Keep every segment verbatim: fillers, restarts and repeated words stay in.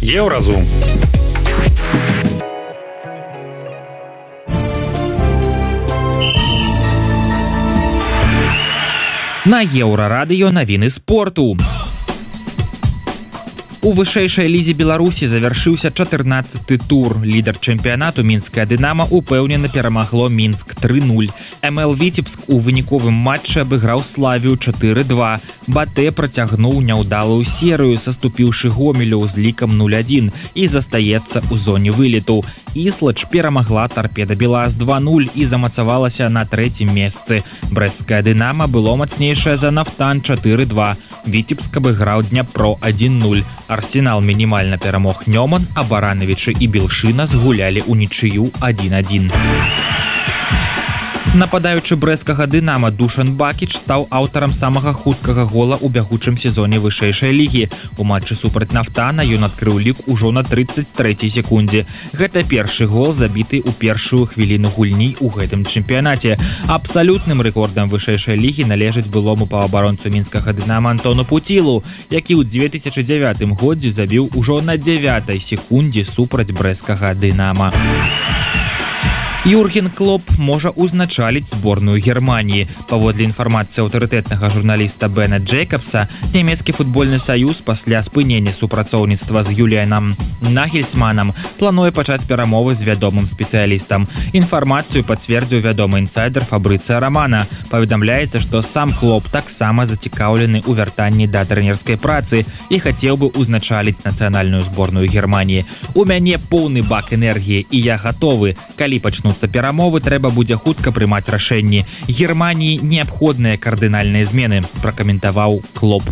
Еўразум. На Еўрарадыё навіны спорту. У вышэйшай лізе Беларусі завяршыўся чатырнаццаты тур. Лідар чэмпіянату мінская «Дынама» упэўнена перамагло Мінск тры нуль. эм эл Віцебск у выніковым матчы абыграў Славію чатыры два. Батэ працягнуў няўдалую серыю, саступіўшы Гомелю з лікам нуль адзін і застаецца ў зоне вылету. Іслач перамагла Тарпеда Белаз два нуль і замацавалася на трэцім месцы. Брэсцкая «Дынама» было мацнейшая за Нафтан чатыры два. Віцебск абыграў Дняпро адзін нуль. Арсенал мінімальна перамог Нёман, а Баранавічы і Белшына згулялі ўнічыю адзін адзін. Нападаючы брэсцкага «Дынама» Душан Бакіч стаў аўтарам самага хуткага гола ў бягучым сезоне вышэйшай лігі. У матчы супраць Нафтана ён адкрыў лік ужо на трыццаць трэцяй секундзе. Гэта першы гол, забіты ў першую хвіліну гульні ў гэтым чэмпіянаце. Абсалютным рэкордам вышэйшай лігі належыць былому паўабаронцу мінскага «Дынама» Антону Пуцілу, які ў дзве тысячы дзявятым годзе забіў ужо на дзявятай секундзе супраць брэсцкага «Дынама». Юрген Клоп можа ўзначаліць зборную Германіі. Паводле інфармацыі аўтарытэтнага журналіста Бена Джейкабса, нямецкі футбольны саюз пасля спынення супрацоўніцтва з Юліянам Нагельсманам плануе пачаць перамовы з вядомым спецыялістам. Інфармацыю пацвердзіў вядомы інсайдер Фабрыцыя Рамана. Паведамляецца, што сам Клоп таксама зацікаўлены ў вяртанні да трэнерскай працы і хацеў бы ўзначаліць нацыянальную зборную Германіі. У мяне поўны бак энергіі і я гатовы. Калі пачнуць перамовы, трэба будзе хутка прымаць рашэнні. Германіі неабходныя кардынальныя змены, пракаментаваў Клоп.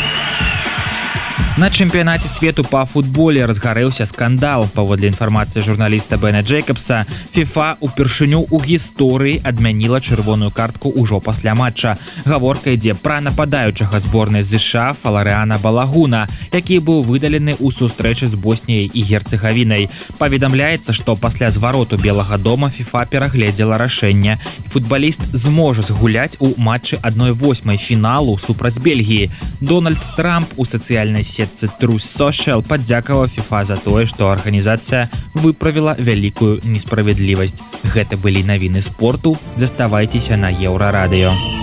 На чэмпіянаце свету па футболе разгарэўся скандал. Паводле інфармацыі журналіста Бена Джейкабса, ФІФА упершыню ў гісторыі адмяніла чырвоную картку ўжо пасля матча. Гаворка ідзе пра нападаючага зборнай ЗША Фаларыана Балагуна, які быў выдалены ў сустрэчы з Босніяй і Герцэгавінай. Паведамляецца, што пасля звароту Белага дома ФІФА перагледзела рашэнне. Футбаліст зможа згуляць у матчы адной восьмай фіналу супраць Бельгіі. Дональд Трамп у сацыяльнай сетцы Truth Social падзякаваў ФІФА за тое, што арганізацыя выправіла вялікую несправядлівасць. Гэта былі навіны спорту. Заставайцеся на Еўрарадыё.